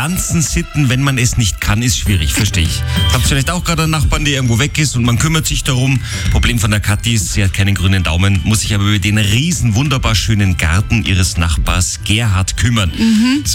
Pflanzensitten, wenn man es nicht kann, ist schwierig, verstehe ich. Habt vielleicht auch gerade einen Nachbarn, der irgendwo weg ist und man kümmert sich darum. Problem von der Kathi ist, sie hat keinen grünen Daumen, muss sich aber über den riesen, wunderbar schönen Garten ihres Nachbars Gerhard kümmern. So.